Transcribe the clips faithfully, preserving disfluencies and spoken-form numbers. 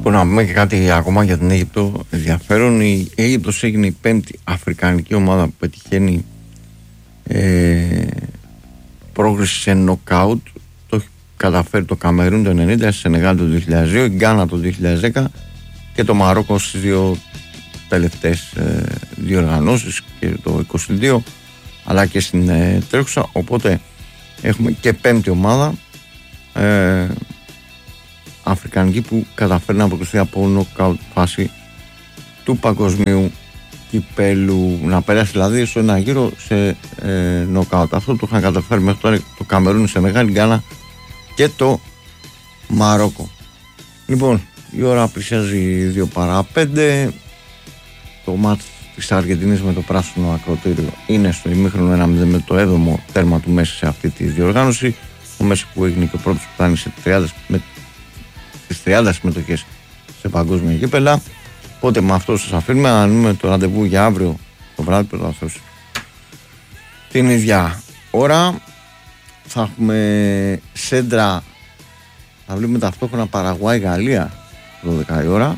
Λοιπόν, να πούμε και κάτι ακόμα για την Αίγυπτο ενδιαφέρον. Η Αίγυπτος έγινε η πέμπτη αφρικανική ομάδα που πετυχαίνει ε, πρόκριση σε νοκάουτ. Το έχει καταφέρει το Καμερούν το ενενήντα, η Σενεγάλη το δύο χιλιάδες δύο, η Γκάνα το δύο χιλιάδες δέκα και το Μαρόκο στις δύο τελευταίες ε, διοργανώσεις και το είκοσι δύο, αλλά και στην ε, τρέχουσα. Οπότε έχουμε και πέμπτη ομάδα ε, αφρικανική που καταφέρει να αποκριθεί από νοκάουτ φάση του παγκοσμίου κυπέλου, να περάσει δηλαδή στο ένα γύρο σε ε, νοκάουτ. Αυτό το είχαν καταφέρει μέχρι τώρα το Καμερούν, σε Μεγάλη Γκάνα και το Μαρόκο. Λοιπόν, η ώρα πλησιάζει δύο παρά πέντε. Το μάτς της Αργεντινής με το πράσινο ακροτήριο είναι στο ημίχρονο ένα μηδέν με το έβδομο τέρμα του Μέση σε αυτή τη διοργάνωση. Ο Μέση που έγινε και ο πρώτος που φτάνει σε τριάντα, με, στις τριάντα συμμετοχές σε παγκόσμια κύπελα. Οπότε με αυτό σας αφήνουμε. Ανανούμε το ραντεβού για αύριο το βράδυ, πρωταθλητής. Την ίδια ώρα θα έχουμε σέντρα. Θα βλέπουμε ταυτόχρονα Παραγουάη-Γαλλία δώδεκα η ώρα.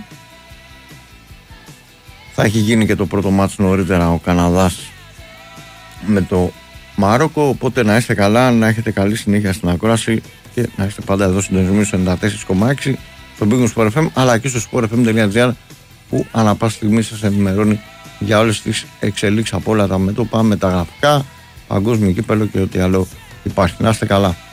Θα έχει γίνει και το πρώτο μάτς νωρίτερα ο Καναδάς με το Μαρόκο. Οπότε να είστε καλά, να έχετε καλή συνέχεια στην ακρόαση και να είστε πάντα εδώ συντονισμένοι στο ενενήντα τέσσερα κόμμα έξι στο Big Sport εφ εμ, αλλά και στο sport εφ εμ τελεία τζι άρ, που ανά πάσα στιγμή σας ενημερώνει για όλες τις εξελίξεις από όλα τα μέτωπα, μεταγραφικά, παγκόσμιο κύπελλο και ό,τι άλλο υπάρχει. Να είστε καλά.